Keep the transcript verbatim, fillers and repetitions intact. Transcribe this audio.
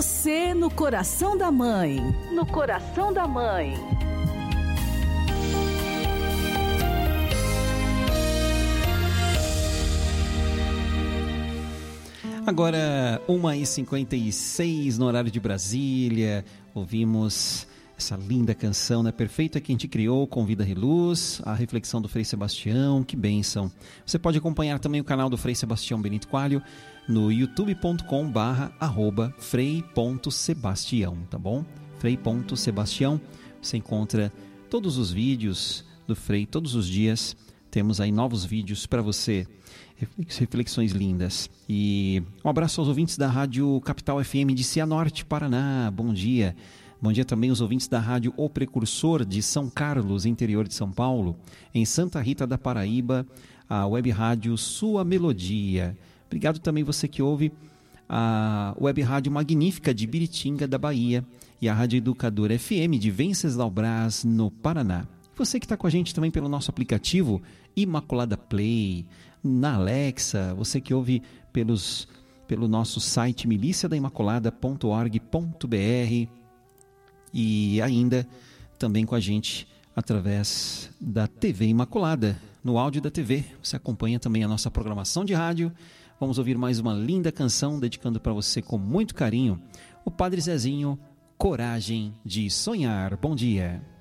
Você no coração da mãe. No coração da mãe. Agora, uma e cinquenta e seis no horário de Brasília, ouvimos essa linda canção, né? Perfeito é quem te criou, com Vida e Luz, a reflexão do Frei Sebastião, que bênção. Você pode acompanhar também o canal do Frei Sebastião Benito Coelho no youtube ponto com barra arroba frei ponto sebastião, tá bom? frei ponto sebastião, você encontra todos os vídeos do Frei, todos os dias, temos aí novos vídeos para você, reflexões lindas. E um abraço aos ouvintes da Rádio Capital F M de Cianorte, Paraná, bom dia. Bom dia também aos ouvintes da Rádio O Precursor de São Carlos, interior de São Paulo. Em Santa Rita da Paraíba, a web rádio Sua Melodia. Obrigado também você que ouve a web rádio Magnífica de Biritinga, da Bahia. E a Rádio Educadora F M de Venceslau Braz, no Paraná. Você que está com a gente também pelo nosso aplicativo Imaculada Play, na Alexa, você que ouve pelos, pelo nosso site milícia da imaculada ponto org ponto br. E ainda também com a gente através da T V Imaculada, no áudio da T V. Você acompanha também a nossa programação de rádio. Vamos ouvir mais uma linda canção, dedicando para você com muito carinho, o Padre Zezinho, Coragem de Sonhar. Bom dia.